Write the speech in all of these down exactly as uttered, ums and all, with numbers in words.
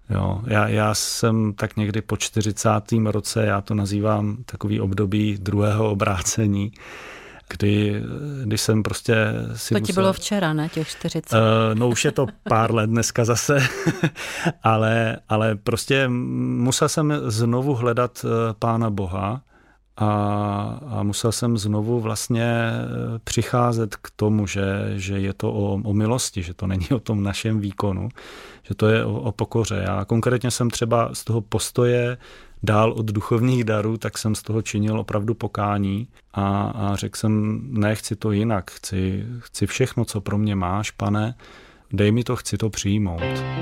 Jo, já, já jsem tak někdy po čtyřicátém roce, já to nazývám takový období druhého obrácení, kdy, když jsem prostě si To musel... ti bylo včera, ne, těch čtyřicet? Uh, no už je to pár let dneska zase, ale, ale prostě musel jsem znovu hledat Pána Boha a, a musel jsem znovu vlastně přicházet k tomu, že, že je to o, o milosti, že to není o tom našem výkonu, že to je o, o pokoře. Já konkrétně jsem třeba z toho postoje dál od duchovních darů, tak jsem z toho činil opravdu pokání a, a řekl jsem, ne, chci to jinak, chci, chci všechno, co pro mě máš, Pane, dej mi to, chci to přijmout.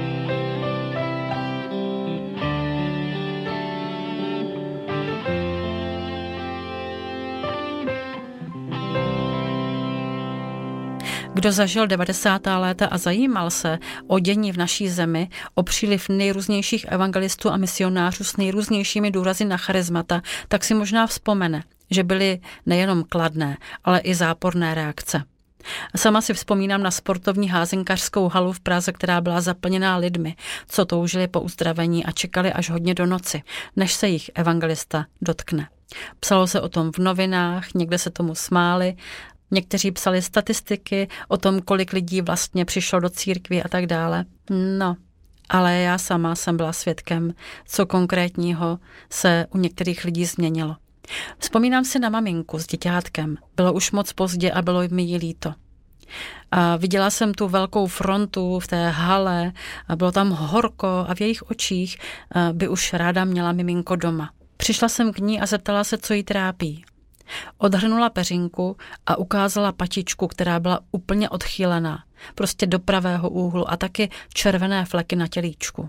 Kdo zažil devadesátá léta a zajímal se o dění v naší zemi, o příliv nejrůznějších evangelistů a misionářů s nejrůznějšími důrazy na charizmata, tak si možná vzpomene, že byly nejenom kladné, ale i záporné reakce. Sama si vzpomínám na sportovní házenkařskou halu v Praze, která byla zaplněná lidmi, co toužili po uzdravení a čekali až hodně do noci, než se jich evangelista dotkne. Psalo se o tom v novinách, někde se tomu smáli, někteří psali statistiky o tom, kolik lidí vlastně přišlo do církví a tak dále. No, ale já sama jsem byla svědkem, co konkrétního se u některých lidí změnilo. Vzpomínám si na maminku s děťátkem. Bylo už moc pozdě a bylo mi jí líto. A viděla jsem tu velkou frontu v té hale, a bylo tam horko a v jejich očích by už ráda měla miminko doma. Přišla jsem k ní a zeptala se, co jí trápí. Odhrnula peřinku a ukázala patičku, která byla úplně odchýlená, prostě do pravého úhlu a taky červené fleky na tělíčku.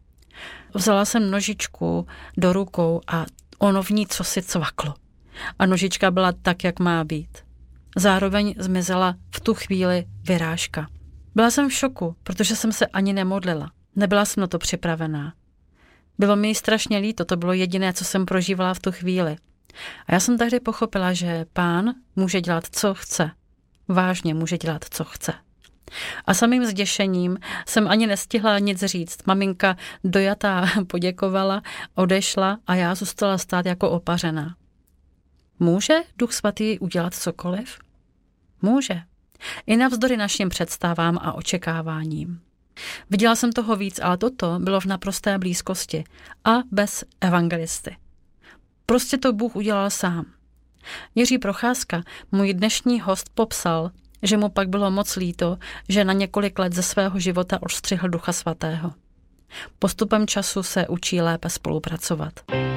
Vzala jsem nožičku do rukou a ono v ní cosi cvaklo. A nožička byla tak, jak má být. Zároveň zmizela v tu chvíli vyrážka. Byla jsem v šoku, protože jsem se ani nemodlila. Nebyla jsem na to připravená. Bylo mi strašně líto, to bylo jediné, co jsem prožívala v tu chvíli. A já jsem tehdy pochopila, že Pán může dělat, co chce. Vážně může dělat, co chce. A samým zděšením jsem ani nestihla nic říct. Maminka dojatá poděkovala, odešla a já zůstala stát jako opařená. Může Duch Svatý udělat cokoliv? Může. I navzdory našim představám a očekáváním. Viděla jsem toho víc, ale toto bylo v naprosté blízkosti a bez evangelisty. Prostě to Bůh udělal sám. Jiří Procházka, můj dnešní host, popsal, že mu pak bylo moc líto, že na několik let ze svého života odstřihl Ducha Svatého. Postupem času se učí lépe spolupracovat.